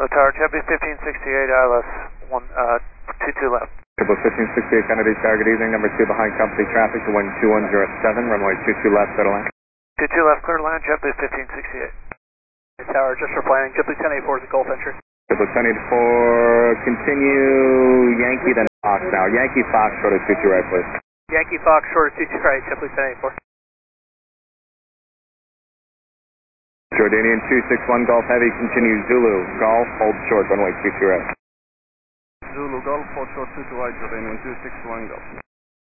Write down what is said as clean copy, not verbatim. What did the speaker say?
Tower, JetBlue 1568, ILS 22 left. JetBlue 1568, Kennedy Tower, good evening, number 2 behind company traffic to wind 2107, runway 22 left, clear to land. 22 left, clear to land, JetBlue 1568. Tower, just replanning, JetBlue 1084 is a Gulf entry. JetBlue 1084, continue Yankee then Fox now. Yankee Fox, short of 22 right, please. Yankee Fox, short of 22 right, JetBlue 1084. Jordanian 261 Golf Heavy, continue Zulu, Golf, hold short, runway 22 right. Zulu Golf, hold short 22 right, Jordanian 261 Golf.